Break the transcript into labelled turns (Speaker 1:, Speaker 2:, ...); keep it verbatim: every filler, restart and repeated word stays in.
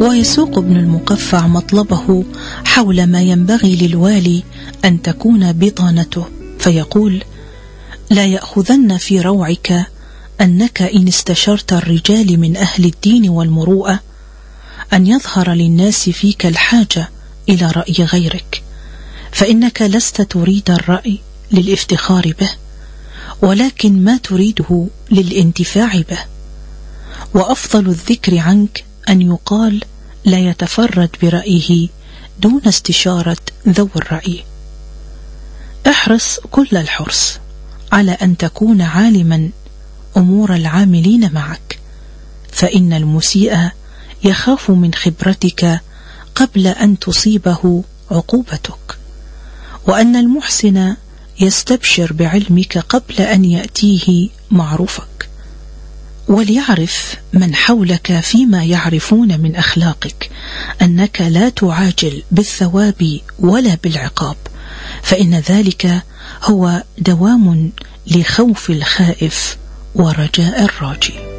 Speaker 1: ويسوق ابن المقفع مطلبه حول ما ينبغي للوالي أن تكون بطانته، فيقول: لا يأخذن في روعك أنك إن استشرت الرجال من أهل الدين والمروءة أن يظهر للناس فيك الحاجة إلى رأي غيرك، فإنك لست تريد الرأي للافتخار به، ولكن ما تريده للانتفاع به. وأفضل الذكر عنك أن يقال: لا يتفرد برأيه دون استشارة ذوي الرأي. احرص كل الحرص على أن تكون عالما أمور العاملين معك، فإن المسيء يخاف من خبرتك قبل أن تصيبه عقوبتك، وأن المحسن يستبشر بعلمك قبل أن يأتيه معروفك. وليعرف من حولك فيما يعرفون من أخلاقك أنك لا تعاجل بالثواب ولا بالعقاب، فإن ذلك هو دوام لخوف الخائف ورجاء الراجي.